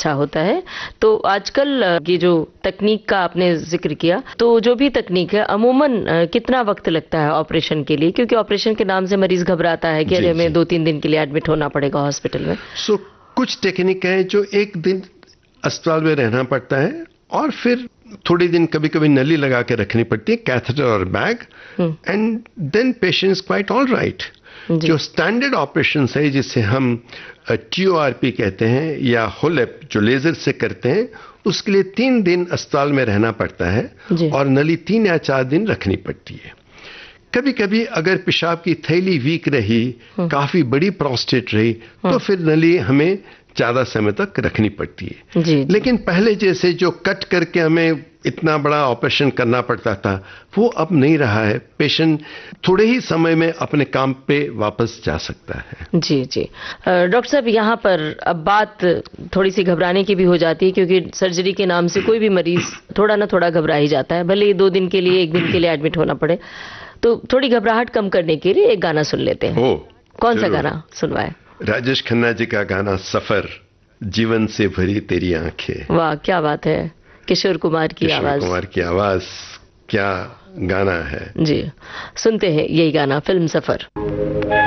अच्छा होता है। तो आजकल ये जो तकनीक का आपने जिक्र किया, तो जो भी तकनीक है अमूमन कितना वक्त लगता है ऑपरेशन के लिए? क्योंकि ऑपरेशन के नाम से मरीज घबराता है कि जी अरे जी। हमें 2-3 दिन के लिए एडमिट होना पड़ेगा हॉस्पिटल में। सो कुछ टेक्निक है जो एक दिन अस्पताल में रहना पड़ता है और फिर थोड़ी दिन कभी कभी नली लगा के रखनी पड़ती है, कैथेटर और bag, and then patients quite all right. जी। जो स्टैंडर्ड ऑपरेशन है जिसे हम TORP कहते हैं या होलेप जो लेजर से करते हैं, उसके लिए 3 दिन अस्पताल में रहना पड़ता है जी। और नली 3 या 4 दिन रखनी पड़ती है। कभी कभी अगर पेशाब की थैली वीक रही, काफी बड़ी प्रोस्टेट रही, तो फिर नली हमें ज्यादा समय तक रखनी पड़ती है। जी। लेकिन पहले जैसे जो कट करके हमें इतना बड़ा ऑपरेशन करना पड़ता था, वो अब नहीं रहा है। पेशेंट थोड़े ही समय में अपने काम पे वापस जा सकता है। जी जी। डॉक्टर साहब, यहाँ पर अब बात थोड़ी सी घबराने की भी हो जाती है, क्योंकि सर्जरी के नाम से कोई भी मरीज थोड़ा ना थोड़ा घबरा ही जाता है, भले ही 2 दिन के लिए 1 दिन के लिए एडमिट होना पड़े। तो थोड़ी घबराहट कम करने के लिए एक गाना सुन लेते हैं। कौन सा गाना सुनवाए? राजेश खन्ना जी का गाना सफर, जीवन से भरी तेरी आंखें। वाह, क्या बात है। किशोर कुमार की आवाज। किशोर कुमार की आवाज, क्या गाना है। जी, सुनते हैं यही गाना, फिल्म सफर।